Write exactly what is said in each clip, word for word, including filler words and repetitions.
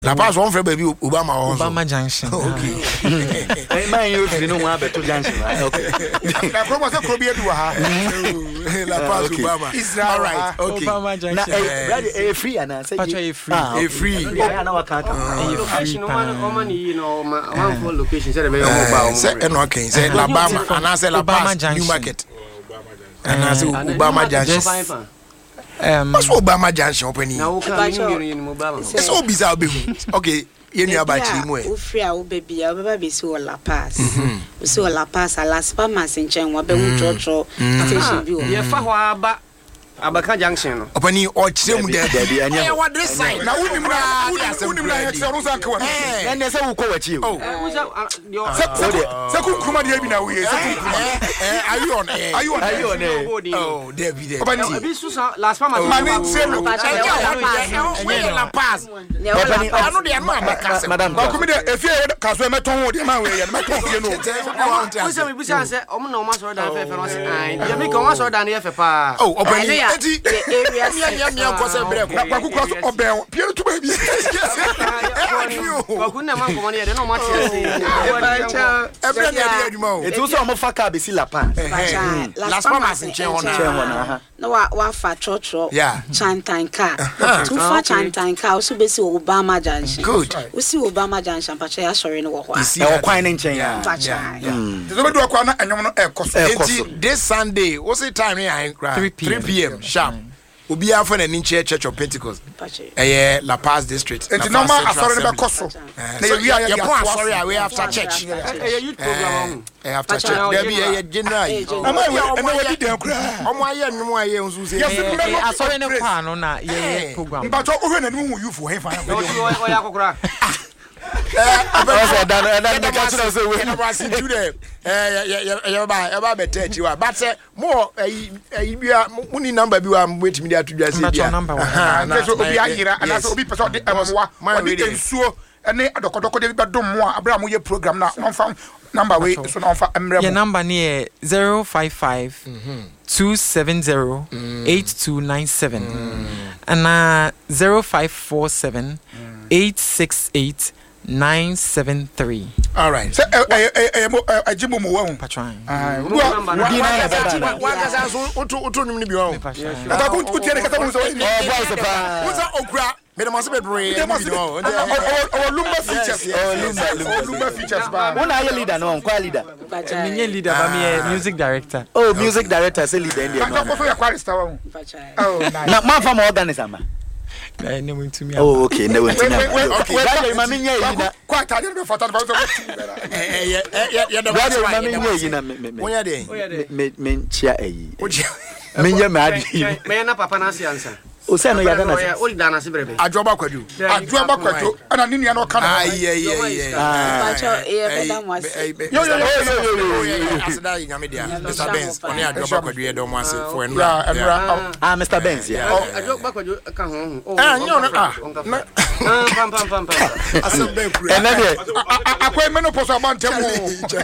La Paz one friend baby Obama also. Obama Junction. Okay. I man you know one better junction. Okay. Na promo say Krobie do ha. La Paz Obama. Israel. All right. Okay. Obama Junction. Na eh free and say you free. Eh free. Yeah, na waka ka. Location one one you know one for location say be Obama. Say e no can say La Bama and I say La Paz New Market. And I say Obama Junction. Um, What's Obama Junction opening? Now can you in Obama? So bizarre be. Okay. You know about you we free our baby our baby so La Paz. We so La Paz Las Palmas in Chen wa be wo trotro station bi o. Ye fa ho aba Abaka Junction no. Opani o chire mu there. Eh what this side? Na woni mra woni mra ya se rosa kwa. Eh na say wo kwa wachi o. Se ku kuma dia bi na wo ye. Eh are you on air? Are you on Are you on air? Oh, there be there. Opani bi susa Las Palmas. Mani se no. Eh La Paz. Anu de ma Abaka. Madam. Ba kuma de efie kaso emeton wo de ma we ye na meton fie no. Wo se me bi say omo na omo so dan fe fe no say ai. Ye mi ko omo so dan ye fe pa. Oh, Opani eti area mia mia ko se bre ko kwa kukura so oben piero to baby Kwaku na man ko money de no ma tie say every day dey adwuma o It also omo fa car be si La Paz. Las Palmas in Chehona na wa wa fa trotro yeah chantan car tu fa chantan car so be si Obama Junction good we si Obama Junction pa che ya sorry no wo ho you see E kwan ne nchen ya. so be do akwa na anyom no e koso enti this Sunday what's the time here three p m sharp obi afa na ni church of Pentecost eh La Paz district enti normal asori ne be koso na ye wi ya po asori away after church eh youth program eh after church there be eh general ama we na we di den kura omo aye num aye nsu se eh asori ne kwa no na ye program but o hwe na num hu youth he fa o ya kokora eh Abasa dan dan be catch us we. na ba sin tu de eh ya ba ya ba beta chi wa but say more eh bia muni number bi wa wetimi dey atudwa se bia na so obi ayira ana so obi person de emwa odi ensuo ene adokodoko de be dom mo abra mo ye program na on fa number we so na on fa emre your number near zero five five two seven zero eight two nine seven and uh zero five four seven eight six eight nine seven three. All right. So eh eh eh ajibo mo wa hu. Patron. Ah, number na wa ga sa so oto oto nim ni bi wa hu. Ata ku ku tiere kata mo so ni. Oh boy pa. What's that okra? Me the must be brain. Oh lumba features. Oh lumba oh lumba features ba. Una aye leader no kwa leader. Me leader ba me music director. Oh music director say leader in there. Ata ko so ya kwalista wa hu. Oh nice. Na man fa mo organizer ma. I know to me. Oh okay, no wait. Okay. Brother mama nya yi na. Kwa ta de be fata ba so. Eh eh eh ya the Brother mama nya yi na me me. Onya de. Me me chia ayi. Oje. Me nya ma adi. me na papa na asiansa O se no ya da na. o da na se brebe Adwoba kwadu. Adwoba kwado ana ni nia no ka na. Aye aye aye. Pacho e be da mo ase Yo yo yo yo. Asada nyame dia. Mister Benz oni Adwoba kwadu e do mo ase for enra. Enra. Ah Mister Benz ya. Adwoba kwado ka ho Ah nyo no ah. pam pam pam pam Asembe kura. Ena de. Akwa menopause abantem o.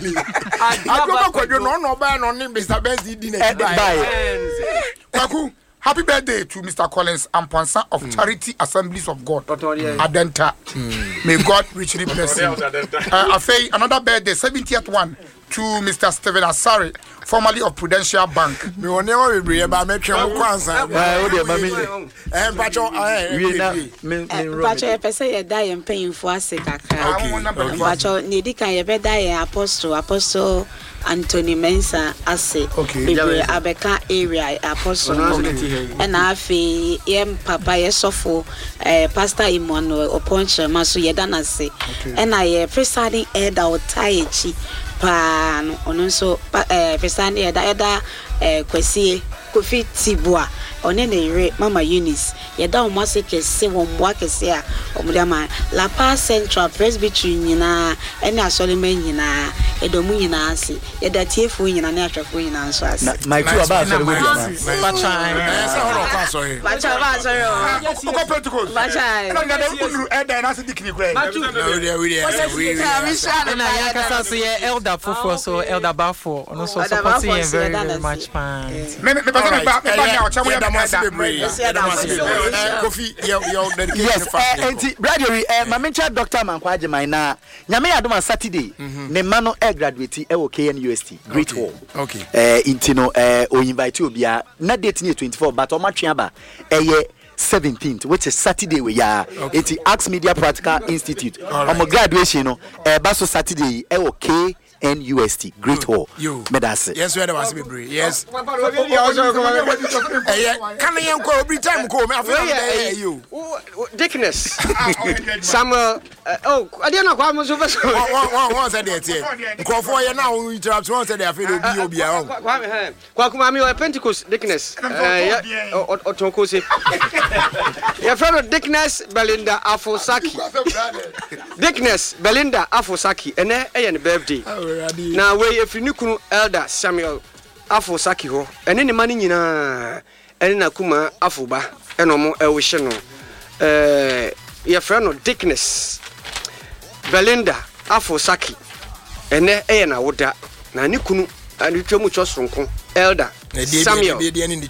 Adwoba kwadu no no ba no ni Mister Benz di na di Bye. Kwaku, happy birthday to Mister Collins Amponsa of Charity Assemblies of God. Adenta. May God richly bless you. Uh, I say another birthday, seventieth one, to Mister Stephen Asari, formerly of Prudential Bank. Me won e we ba me twa mo kwansa. Ah o de mama. Eh pacho eh. We na me me Pacho e pese ye da ye mpanyimfo ase kakra. Pacho ne di kan ye be da ye apostle apostle Anthony Mensa ase bebe abeka area apostle and afi yem papa ye sofo eh pastor Emmanuel Oponche maso ye dana se and I presiding elder Otaichi pa no ono so eh presiding elder elder eh Kwesi Kofi Tibua one ne re Mama Eunice ye da o mase kese wo mwa kese a omudama La Paz Central Presbytery nyina ene asole men nyina Edo mu nyina ase. Ye da tiefo nyina na atwafo nyina nso ase. My two about sorry we Bachai. Esa ho kwa sorry. Bachai ba sorry. Ko Pentecost. Bachai. Na na unu e da na se dikini kra. No we we we. And I can say elder for so elder Bafo and also supporting him very very much pan. Me me person me ba me ba na o chamu ya da mo da. Kofi your dedication for. Yes, enti brother eh mamencha Doctor Mankwaje mai na nyame ya doma Saturday ne ma no e graduate e wo K N U S T Great Hall. Okay. Eh inti no eh o invite obia na date ni twenty-four but o matwe aba eh seventeenth which is Saturday we ya enti Axe Media Practical Institute omo graduation no eh ba so Saturday e wo K N U S T Great Hall. Medase. Yes, we was be brave. Yes. Eh can you go every time go me after you. Dickness. Samuel oh, I don't know why I'm so fast. One one said that here. Go for you now you interrupt one said they feel obi obi a. Kwa kuma mi o Pentecost Dickness. Eh o tonko se. Your friend Dickness Belinda Afosaki. Dickness Belinda Afosaki ene eh ne birthday. Na we efri ni kunu elder Samuel Afosaki ho ene ne mani nyina ene na kuma afoba eno mo e wo hye no eh your friend no Dickness Belinda Afosaki ene e na woda na ni kunu ani twemu chosronko elder Samuel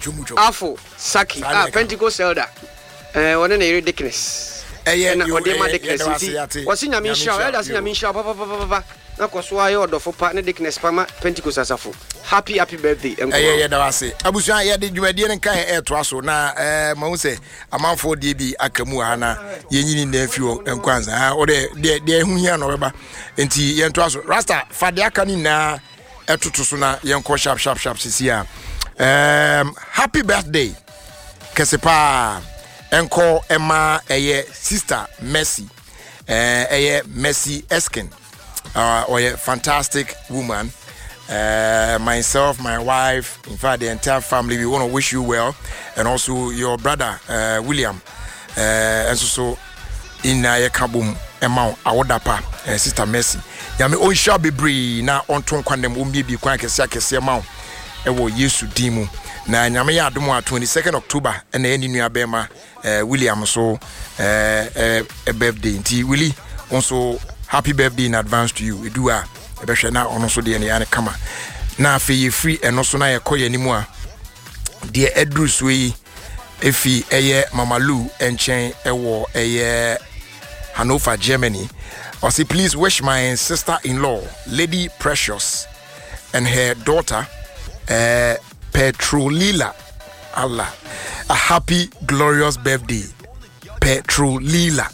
Afosaki ah Pentecost elder eh wona na ire Dickness eh na odema Dickness wasi nyame hia elder si nyame hia papa papa papa na koso ayo odofo pa ne Dickness pa ma Pentecost asafo happy happy birthday enko eh yeah da wase abusuan ye de dwumadie ne kan e to aso na eh ma hu se amanfo de bi akamu ha na yenyini na afiwo enkwanza ha o de de hu hia no beba enti ye to aso rasta fade aka ni na etoto so na yenko sharp sharp sharp sisi a um happy birthday kesepa enko ema eye sister Mercy eh eye Mercy Eskin. Uh, or a fantastic woman. Uh, myself, my wife, in fact, the entire family, we want to wish you well, and also your brother uh, William, uh, and so, so in a kabum amount, our dapa, sister Mercy. Yami o shall be bree na on ton kwandem umbi bi kwan kese akese amount. Ewo Yesu dimu na nyame ya adomo a twenty-second October and the eni nua bema William so uh, a birthday nti Willie also. Happy birthday in advance to you. Edua ebehwe na ono so de ne ya ne kama. Na afi ye free eno so na ye koye nimu a de edru so yi efi eye Mama Lou enchen ewo eye Hanover, Germany. I say please wish my sister-in-law Lady Precious and her daughter uh, Petrolila Allah a happy glorious birthday. Petrolila.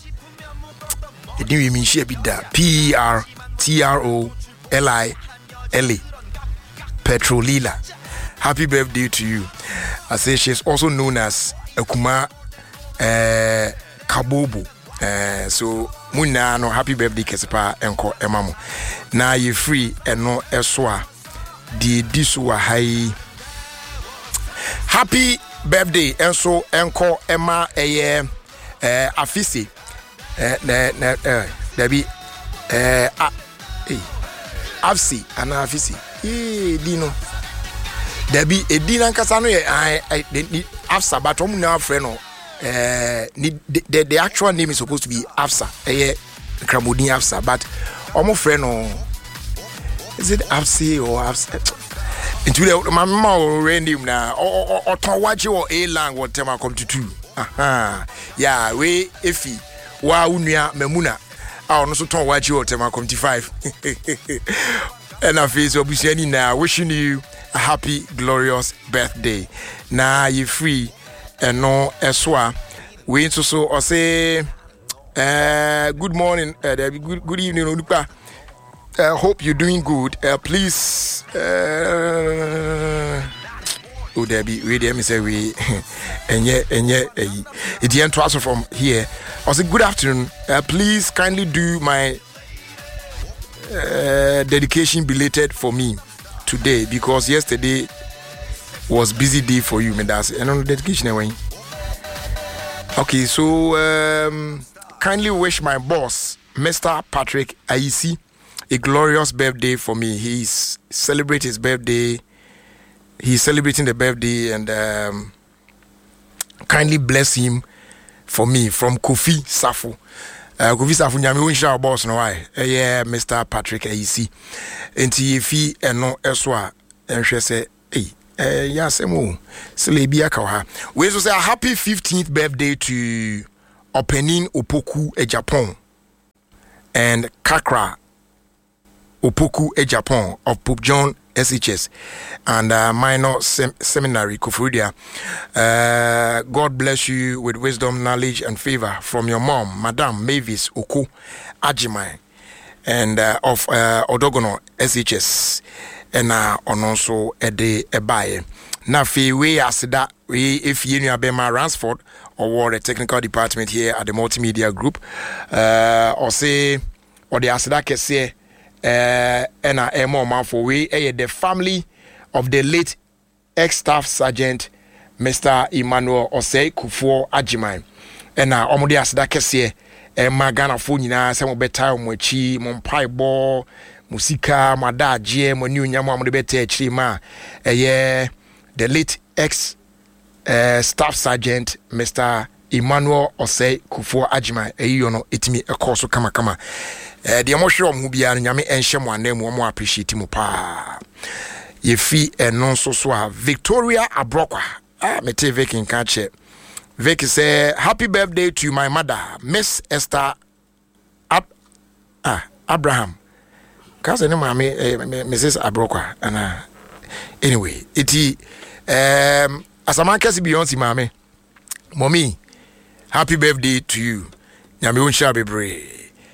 It didn't mean she be that P E R T R O L I L A Petrolila. Happy birthday to you. I say she's also known as Ekuma uh, Kabobo. Uh, so Muna no happy birthday Kesepa enko emamu. Na you free and no eswa di diswa hai. Happy birthday enso enko ema eye uh, afisi. Eh na na eh dabi eh ah eh afsi ana afisi eh dino dabi edina nkasa no ye ai afsa but omu na afre no eh the the actual name is supposed to be Afsa eh Kramodin Afsa but omu frɛ no is it Afsi or Afsa into the my mama random na o ton waje or a lang what tema come to two aha yeah we efi wa unua memuna a ono so ton waji otema twenty-five and I feel so busiani na wishing you a happy glorious birthday na you free and no eswa we so so or say uh good morning uh, good, good evening Olupa. uh, hope you're doing good. Uh, please uh oh, there be we there me say we and yeah and yeah it the end transfer from here. I say good afternoon. Uh, please kindly do my uh, dedication belated for me today because yesterday was busy day for you, me that's and on the dedication away. Okay, so um, kindly wish my boss, Mister Patrick Aisi, a glorious birthday for me. He's celebrating his birthday. He's celebrating the birthday, and um, kindly bless him for me from Kofi Safu. Uh, Kofi Safu nyame wonhira boss no why. Eh yeah, Mister Patrick Ayisi. Enti efi eno eso a enhwe se eh eh ya semo. Sele bia ka ha. We so say a happy fifteenth birthday to Opening Opoku e Japan and Kakra Opoku e Japan of Pope John S H S and uh, Minor Sem- Seminary Koforidua. Uh, God bless you with wisdom, knowledge, and favor from your mom, Madam Mavis Oko Ajimai, and uh, of uh, Odogono S H S, and uh, on also a day a buyer. Now, we ask that we if you know Bema Ransford or the technical department here at the multimedia group, uh, or say, or the Asada can say. Uh, and I am more for we uh, the family of the late ex-staff sergeant Mister Emmanuel Osei Kufuor Ajimai. And I am the Asada Kese, and my Ghana Funina, some better mochi, mon pie ball, musika, mada, G M, or new Yama, the better chima. Uh, yeah, the late ex uh, staff sergeant Mister Emmanuel Osei Kufuor Ajimai. Uh, you know, it me a course of kama kama. Eh the emotion mu bia nyame enhye mo anan mu mo appreciate mu pa ye fi eno so so a Victoria Abrokwa ah me te Vic in catch Vic say happy birthday to my mother Miss Esther Ab ah Abraham cause any mama eh, Missus Abrokwa and anyway iti um asama kesi Beyonce mama mommy happy birthday to you nyame won bebre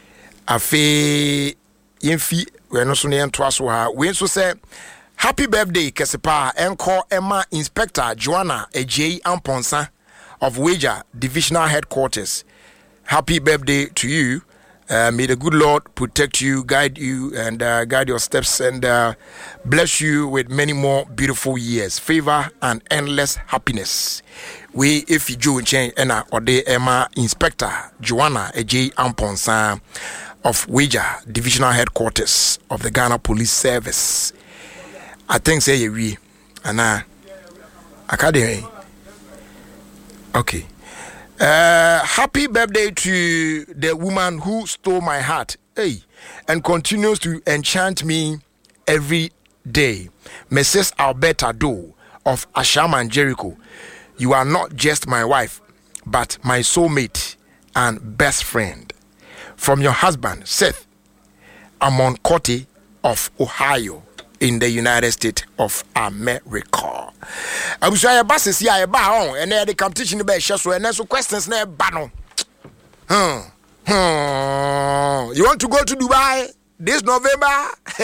afe yemfi we no so ne ento so ha we so say happy birthday kesepa enko Emma Inspector Joanna Ejei Amponsa of Wager Divisional Headquarters. Happy birthday to you. Uh, may the good Lord protect you, guide you, and uh, guide your steps, and uh, bless you with many more beautiful years, favor, and endless happiness. We, if you join change, and or the Emma Inspector Joanna Ejei Amponsa of Wager Divisional Headquarters of the Ghana Police Service. I think say we and uh academy. Okay. Uh happy birthday to the woman who stole my heart. Hey, and continues to enchant me every day. Missus Alberta Doe of Asham and Jericho. You are not just my wife, but my soulmate and best friend. From your husband, Seth Amon Cote of Ohio in the United States of America. I was saying, Basses, yeah, I bow, and then the competition the best so and then so questions never banner. Hmm. Hmm. You want to go to Dubai this November?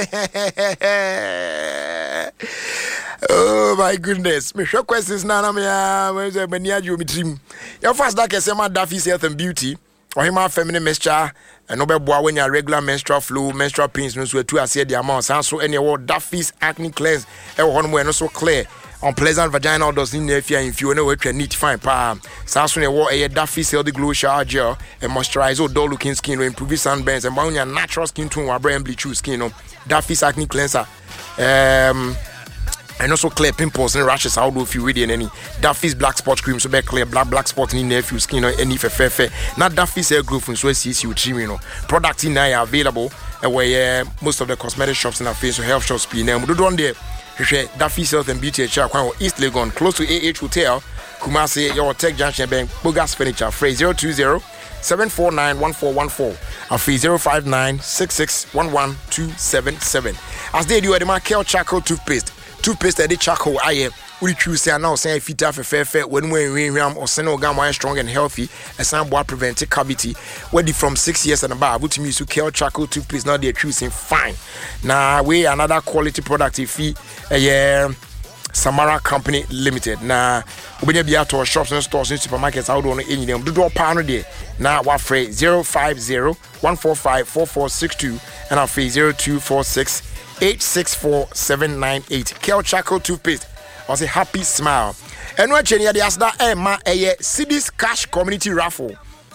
Oh my goodness. Me sure questions now. I'm here. When you meet your first that is my Daffy's Health and Beauty. Or him feminine mixture and no boy when your regular menstrual flow, menstrual pains, no sweat to say the amount. And so any word Daffy's acne cleanse, and one way no so clear. Unpleasant vaginal does in if you if you know what you need to find palm. Samsung wore a Daffy's healthy glow shower gel and moisturize or dull looking skin or improve sunburns and bound your natural skin tone or brand bleach skin. No Daffy's acne cleanser. Um and also clear pimples and rashes out if you read in any Daffy's black spot cream so be clear black black spot in there if you skin or any fair fair not Daffy's hair growth and so see you trim you know products in there are available uh, where uh, most of the cosmetic shops in our face so health shops be now do one there Daffy's Health and Beauty at East Legon close to A H Hotel Kumasi your Tech Junction Bank Bogas Furniture phrase zero two zero seven four nine one four one four and free zero five nine six six one one two seven seven as they do at the Markel Charcoal Toothpaste toothpaste that they charcoal I we choose say now say fit have a fair fair when we ram or send organ strong and healthy and some boy prevent cavity where from six years and above which means you care charcoal toothpaste now they're choosing fine now we another quality product if you a yeah Samara Company Limited now we be at our shops and stores and supermarkets out on any them do do pound there now what phrase zero five zero one four five four four six two and our free zero two four six eight six four seven nine eight Kel Charcoal Toothpaste was a happy smile and what Jenny the Asda Emma a Cities Cash Community Raffle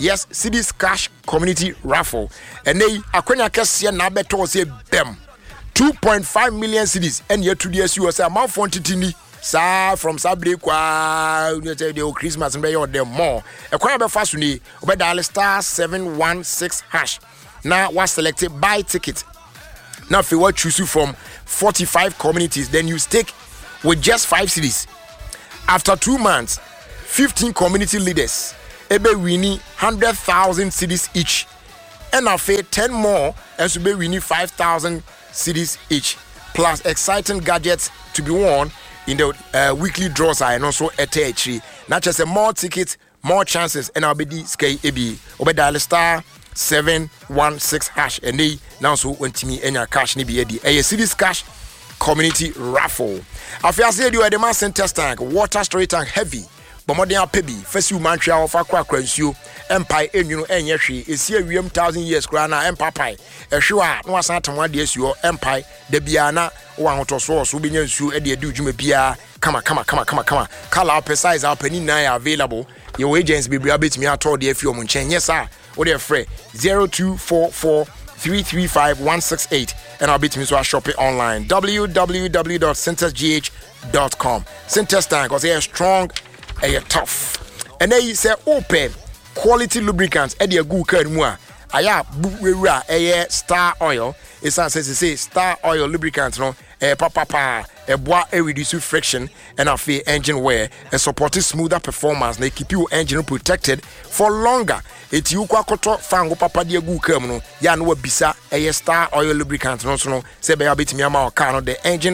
yes, Cities Cash Community Raffle. And they akwenya kese na beto say bem. two point five million cities and yet to the S U S amount for titini. Sa from Sabre kwa you tell the Christmas and or them more. A kwa be fast ni obe dial star seven one six hash. Now was selected buy ticket. Now if you want choose you from forty-five communities, then you stake with just five cities. After two months, fifteen community leaders ebe winning one hundred thousand cities each. And after ten more, and so be winning five thousand cities each. Plus exciting gadgets to be won in the uh, weekly draws and also at tree. Not just a more tickets, more chances, and I'll be the sky ebi. Obe dial star seven one six hash and they now so went to me and your cash ni be a Cities Cash Community Raffle. I feel said you are the man center tank, water storage tank heavy. But more than a pebby, first you Montreal for quack you, empire, and you know, and yes, is here we thousand years, grana, and papa. A sure, no Santa one years, your empire, the Biana, one to source, who be you at the do you Bia, come on, come on, come on, come on, come on. Call up a size up penny nine available. Your agents be rabbit me. I told you if you're munching, yes, sir. Or they're free zero two four four three three five one six eight, and I'll be to me so I shop it online w w w dot centers g h dot com. Centers Tank because they are strong and you're tough, and they say open quality lubricants at your good curd more. Aya buwera eh Star Oil. It's as they say Star Oil lubricants no eh papa pa eh bois eh reduce friction and a fair engine wear and support smoother performance. They keep your engine protected for longer. It's you kwa koto fango papa dia gu kam no ya no bisa eh Star Oil lubricant no so no say be abetimi ama o car no the engine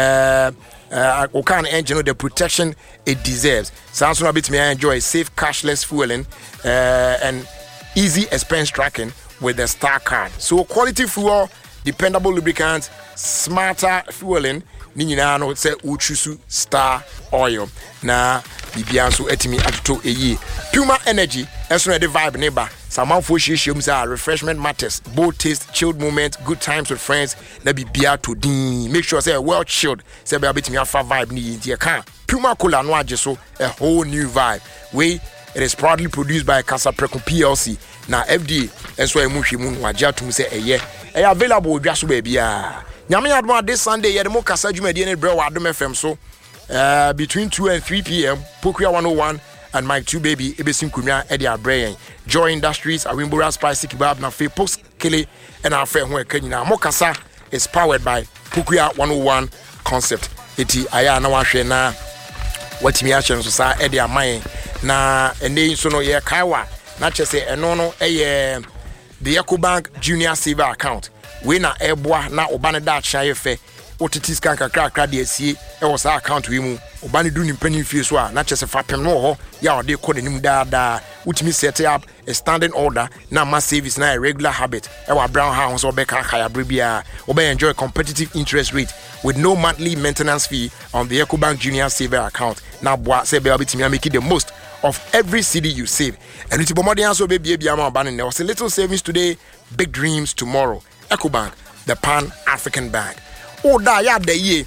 uh uh o car engine no the protection it deserves. So so abetimi enjoy safe cashless fueling uh and easy expense tracking with the Star card. So quality fuel, dependable lubricants, smarter fueling. Ni nyina no say uchusu Star Oil. Na bibia so etimi atoto eyi. Puma Energy enso na the vibe neighbor. Some for shishum say refreshment matters. Both taste, chilled moment, good times with friends. Na bibia to din. Make sure say well chilled. Say be abetimi afa vibe ni ye kan. Puma Cola no ajeso a whole new vibe. We it is proudly produced by Casa Preco P L C. Now F D A and so I'm wajia to say a year. A available just baby. Nyame admo this Sunday ye the mo kasa dwumadi ne bre wa Adom F M so uh, between two and three p m Pokua one oh one and Mike two baby ebesim kunwa e dia bre. Joy Industries, Awimbura Spicy Kebab na fe post kele and our friend ho ekanyina. Mo kasa is powered by Pokua one oh one concept. Eti aya na wa hwe na watimi a chen so sa e dia man na ene so no ye kaiwa na chese eno no eye the EcoBank Junior Saver account we na eboa na obane da chaye fe otiti scan kakra kakra de asie e wo sa account we mu obane du nimpani fie so a na chese fapem no ho ya ode ko denim da da utimi set up a standing order na mass service na a regular habit e wa brown house so be ka kaya brebia obe enjoy competitive interest rate with no monthly maintenance fee on the EcoBank Junior Saver account. Now boa say be abitimi make the most of every city you save. And it's bomodi answer baby baby am abaning. There was a little savings today, big dreams tomorrow. EcoBank, the Pan African Bank. Oh da ya de ye.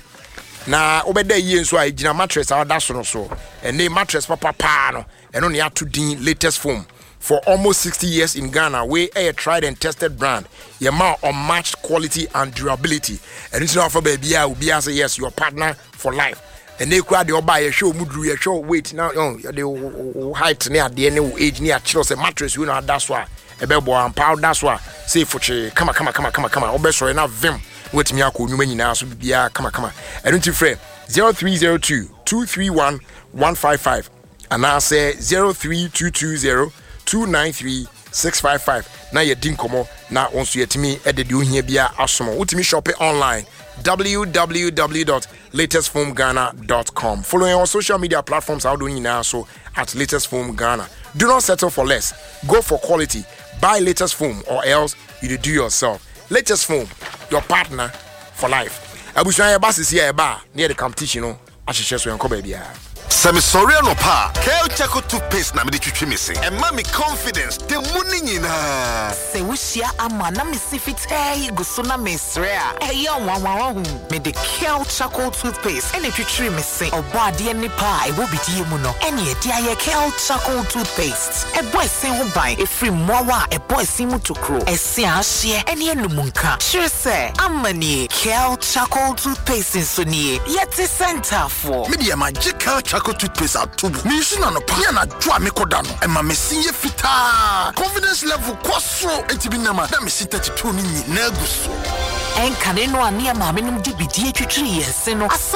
Na obede ye so a gina mattress a da so no so. And the mattress papa pa no. And on ya to din latest foam. For almost sixty years in Ghana, we a tried and tested brand. Your man unmatched quality and durability. And it's not for baby ya will be answer yes, your partner for life. And they crowd your buy a show mudru a show weight now oh the height near the any age near chills a mattress you know that's why a bebo and pound that's why say for che come on come on come on come on come on obeso enough vim wait me akọ nyuma nyina so bia come on come on and don't you friend zero three zero two two three one one five five and I say zero three two two zero two nine three six five five na ye din komo na onso yetimi e de de ohia bia asomo utimi shop online w w w dot latest foam ghana dot com. Following our social media platforms how doing now so at Latest Foam Ghana. Do not settle for less. Go for quality. Buy Latest Foam or else you do yourself. Latest Foam, your partner for life. Abushaya Basis here bar near the competition. No, I should share so baby. Semi sorry no pa. Kel Chaco toothpaste na me de twitwi me se. And mommy confidence the money nyina. Se wushia ama na me si fitai guso na me sre a. E yo wan wan hu. Me de Kel Chaco toothpaste ene twitwi me se. Obo ade ni pa e wo bidie mu no. Ene e dia ye Kel Chaco toothpaste. E boy sen ho ban e free mowa e boy sen mu tokro. E se ahye ene enumunka. Sure say amani Kel Chaco toothpaste so nie. Yeti center for. Me de magic Kel Chaco toothpaste atubu. Me use na no pa na dwa me koda no. E ma me sin ye fita. Confidence level kwaso entibi na ma. Na me sin thirty-two ni na guso. En kaneno ani ama me num di bidie twitwi yense no.